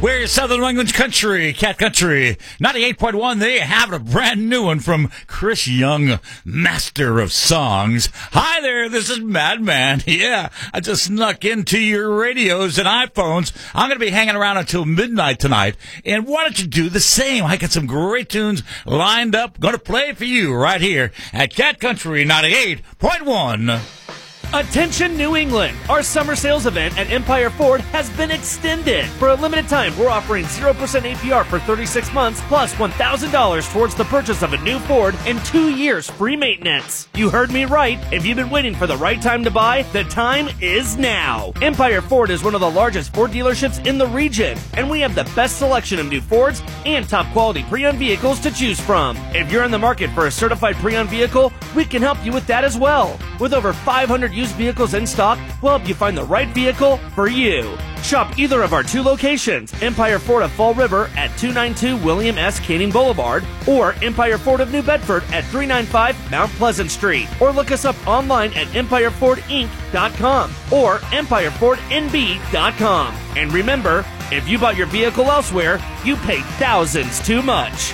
We're Southern New England country, cat country. 98.1, they have a brand new one from Chris Young, master of songs. Hi there, this is Madman. Yeah, I just snuck into your radios and iPhones. I'm going to be hanging around until midnight tonight. And why don't you do the same? I got some great tunes lined up. Going to play for you right here at Cat Country 98.1. Attention New England! Our summer sales event at Empire Ford has been extended. For a limited time, we're offering 0% APR for 36 months plus $1,000 towards the purchase of a new Ford and 2 years free maintenance. You heard me right. If you've been waiting for the right time to buy, the time is now. Empire Ford is one of the largest Ford dealerships in the region, and we have the best selection of new Fords and top quality pre-owned vehicles to choose from. If you're in the market for a certified pre-owned vehicle, we can help you with that as well. With over 500 used vehicles in stock, we'll help you find the right vehicle for you. Shop either of our 2 locations, Empire Ford of Fall River at 292 William S. Canning Boulevard, or Empire Ford of New Bedford at 395 Mount Pleasant Street, or look us up online at EmpireFordInc.com or EmpireFordNB.com. And remember, if you bought your vehicle elsewhere, you paid thousands too much.